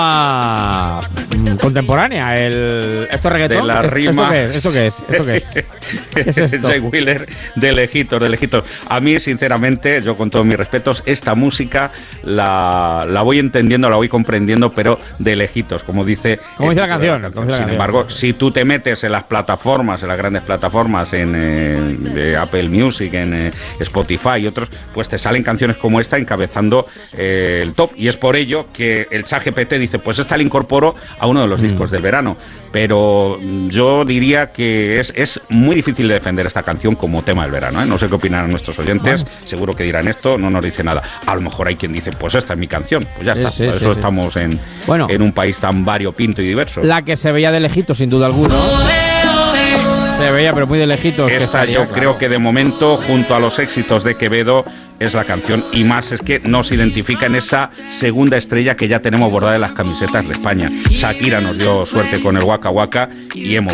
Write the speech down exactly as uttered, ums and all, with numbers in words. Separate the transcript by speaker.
Speaker 1: contemporánea. El, ¿Esto es reggaetón?
Speaker 2: De la rima.
Speaker 1: ¿Esto qué es? ¿Esto qué es? ¿Esto qué es? ¿Qué es esto?
Speaker 2: Jay Wheeler de lejitos, de lejitos. A mí, sinceramente, yo con todos mis respetos, esta música la, la voy entendiendo, la voy comprendiendo, pero de lejitos, como dice,
Speaker 1: ¿Cómo dice la canción?
Speaker 2: La
Speaker 1: ¿Cómo dice la
Speaker 2: Sin
Speaker 1: canción?
Speaker 2: embargo, si tú te metes en las plataformas, en las grandes plataformas, en eh, Apple Music, en eh, Spotify y otros, pues te salen canciones como esta encabezando eh, el top. Y es por ello que el ChatGPT dice, pues esta la incorporo a uno de los discos mm. del verano. Pero yo diría que es, es muy difícil de defender esta canción como tema del verano, ¿eh? No sé qué opinan nuestros oyentes, bueno. Seguro que dirán esto, no nos dice nada. A lo mejor hay quien dice, pues esta es mi canción, pues ya
Speaker 1: sí,
Speaker 2: está,
Speaker 1: sí,
Speaker 2: por
Speaker 1: sí,
Speaker 2: eso
Speaker 1: sí.
Speaker 2: estamos en,
Speaker 1: bueno,
Speaker 2: en un país tan variopinto y diverso.
Speaker 1: La que se veía de lejitos, sin duda alguna. Se veía, pero muy de lejitos.
Speaker 2: Esta
Speaker 1: estaría,
Speaker 2: yo
Speaker 1: claro.
Speaker 2: creo que de momento, junto a los éxitos de Quevedo, es la canción, y más es que nos identifica en esa segunda estrella que ya tenemos bordada en las camisetas de España. Shakira nos dio suerte con el Waka Waka y hemos